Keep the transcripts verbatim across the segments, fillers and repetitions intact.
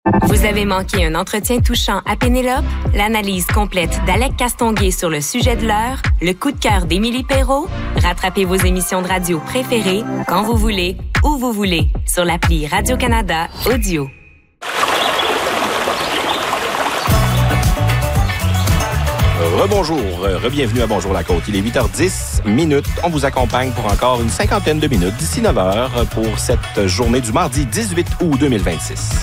Vous avez manqué un entretien touchant à Pénélope? L'analyse complète d'Alec Castonguay sur le sujet de l'heure? Le coup de cœur d'Émilie Perrault? Rattrapez vos émissions de radio préférées quand vous voulez, où vous voulez, sur l'appli Radio-Canada Audio. Rebonjour, re-bienvenue à Bonjour la Côte. Il est huit heures dix minutes. On vous accompagne pour encore une cinquantaine de minutes d'ici neuf heures pour cette journée du mardi dix-huit août deux mille vingt-six.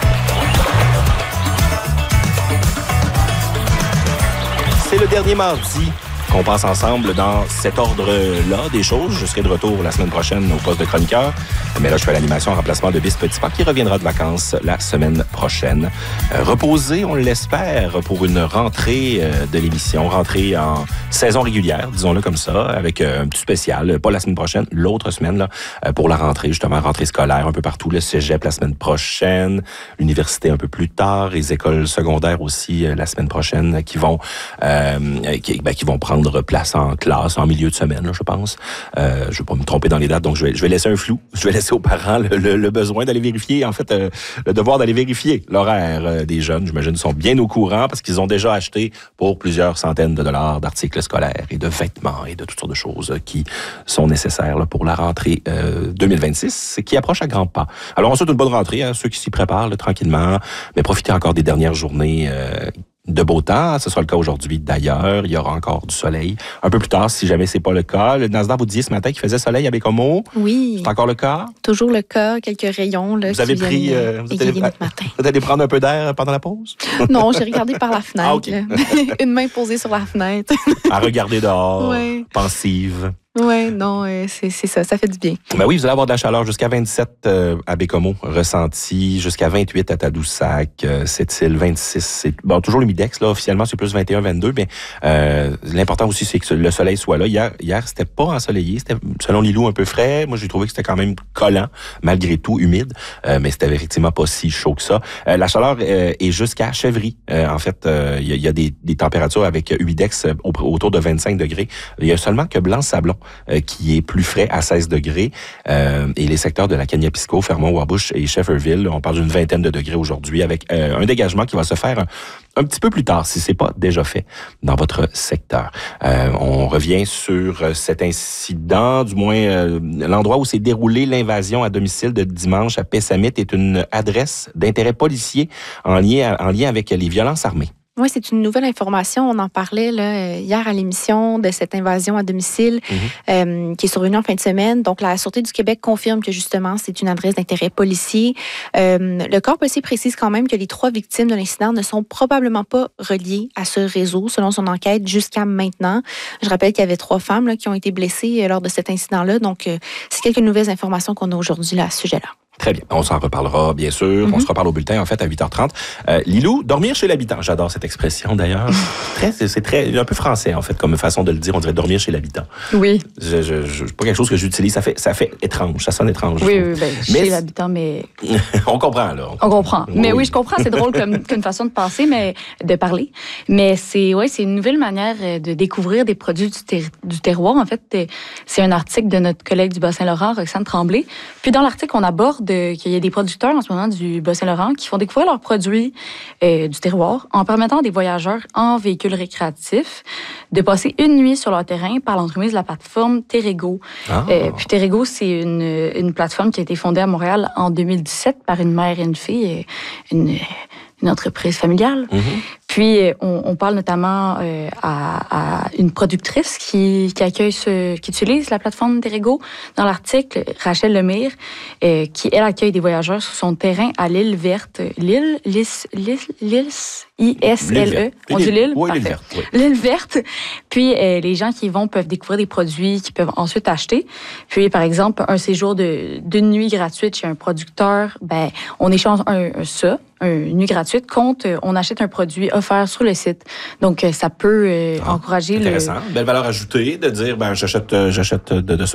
C'est le dernier mardi qu'on passe ensemble dans cet ordre-là des choses. Je serai de retour la semaine prochaine au poste de chroniqueur. Mais là, je fais l'animation en remplacement de Bis Petitpas qui reviendra de vacances la semaine prochaine. Euh, reposé, on l'espère, pour une rentrée euh, de l'émission, rentrée en saison régulière, disons-le comme ça, avec euh, un petit spécial, pas la semaine prochaine, l'autre semaine, là, euh, pour la rentrée, justement, rentrée scolaire un peu partout, le cégep la semaine prochaine, l'université un peu plus tard, les écoles secondaires aussi euh, la semaine prochaine, qui vont, euh, qui, ben, qui vont prendre place en classe, en milieu de semaine, là, je pense. Euh, je ne vais pas me tromper dans les dates, donc je vais, je vais laisser un flou. Je vais laisser aux parents le, le, le besoin d'aller vérifier, en fait, euh, le devoir d'aller vérifier l'horaire euh, des jeunes. J'imagine qu'ils sont bien au courant parce qu'ils ont déjà acheté pour plusieurs centaines de dollars d'articles scolaires et de vêtements et de toutes sortes de choses qui sont nécessaires là, pour la rentrée euh, deux mille vingt-six, qui approche à grands pas. Alors, on souhaite une bonne rentrée à ceux qui s'y préparent là, tranquillement, mais profitez encore des dernières journées euh, de beau temps. Ce sera le cas aujourd'hui d'ailleurs. Il y aura encore du soleil. Un peu plus tard, si jamais c'est pas le cas. Le Nasdaq vous disait ce matin qu'il faisait soleil à Bécomo. Oui. C'est encore le cas? Toujours le cas. Quelques rayons là, vous avez qui pris, viennent euh, vous, êtes allé, notre matin. Vous êtes allé prendre un peu d'air pendant la pause? Non, j'ai regardé par la fenêtre. Ah, okay. Une main posée sur la fenêtre. À regarder dehors, ouais. Pensive. Oui, non, euh, c'est, c'est ça, ça fait du bien. Ben oui, vous allez avoir de la chaleur jusqu'à vingt-sept euh, à Bécomo, ressenti, jusqu'à vingt-huit à Tadoussac, euh, Sept-Îles, vingt-six. C'est, bon, toujours le Midex, là, officiellement, c'est plus vingt et un, vingt-deux, mais euh, l'important aussi, c'est que le soleil soit là. Hier, hier c'était pas ensoleillé, c'était, selon Lilou, un peu frais. Moi, j'ai trouvé que c'était quand même collant, malgré tout, humide, euh, mais c'était effectivement pas si chaud que ça. Euh, la chaleur euh, est jusqu'à Chèvry. Euh, en fait, il euh, y, y a des, des températures avec Humidex euh, autour de vingt-cinq degrés. Il y a seulement que Blanc-Sablon Euh, qui est plus frais à seize degrés. Euh, et les secteurs de la Kaniapisco, Fermont, Wabush et Shefferville, on parle d'une vingtaine de degrés aujourd'hui avec euh, un dégagement qui va se faire un, un petit peu plus tard, si c'est pas déjà fait dans votre secteur. Euh, on revient sur cet incident, du moins euh, l'endroit où s'est déroulée l'invasion à domicile de dimanche à Pessamit est une adresse d'intérêt policier en lien, en lien avec les violences armées. Oui, c'est une nouvelle information. On en parlait là, hier à l'émission de cette invasion à domicile mm-hmm. euh, qui est survenue en fin de semaine. Donc, la Sûreté du Québec confirme que, justement, c'est une adresse d'intérêt policier. Euh, le corps policier précise quand même que les trois victimes de l'incident ne sont probablement pas reliées à ce réseau, selon son enquête, jusqu'à maintenant. Je rappelle qu'il y avait trois femmes là, qui ont été blessées lors de cet incident-là. Donc, euh, c'est quelques nouvelles informations qu'on a aujourd'hui là, à ce sujet-là. Très bien. On s'en reparlera, bien sûr. Mm-hmm. On se reparle au bulletin, en fait, à huit heures trente. Euh, Lilou, dormir chez l'habitant. J'adore cette expression, d'ailleurs. très, c'est, c'est très, un peu français, en fait, comme façon de le dire. On dirait dormir chez l'habitant. Oui. Je, je, je, pas quelque chose que j'utilise. Ça fait, ça fait étrange. Ça sonne étrange. Oui, oui, ben, mais chez l'habitant, mais... on comprend, là. On, on comprend. Oui. Mais oui, je comprends. C'est drôle comme, comme façon de penser, mais de parler. Mais c'est, ouais, c'est une nouvelle manière de découvrir des produits du, ter- du terroir. En fait, c'est un article de notre collègue du Bas-Saint-Laurent, Roxane Tremblay. Puis dans l'article, on aborde qu'il y a des producteurs en ce moment du Bas-Saint-Laurent qui font découvrir leurs produits euh, du terroir en permettant à des voyageurs en véhicule récréatif de passer une nuit sur leur terrain par l'entremise de la plateforme Terrego. Ah. Euh, puis Terrego, c'est une, une plateforme qui a été fondée à Montréal en deux mille dix-sept par une mère et une fille, une, une entreprise familiale. Mm-hmm. Puis, on, on parle notamment euh, à, à une productrice qui, qui accueille ce, qui utilise la plateforme Terrego. Dans l'article, Rachel Lemire, euh, qui, elle, accueille des voyageurs sur son terrain à l'île verte. L'île, l'île, l'île, l'île, I S L E. On dit l'île? Oui, l'île verte. Oui. L'île verte. Puis, euh, les gens qui y vont peuvent découvrir des produits qu'ils peuvent ensuite acheter. Puis, par exemple, un séjour de, d'une nuit gratuite chez un producteur, ben, on échange un, un ça, une nuit gratuite, contre on achète un produit offert sur le site. Donc, ça peut euh, ah, encourager... Intéressant. Le... Belle valeur ajoutée de dire, ben j'achète, j'achète de, de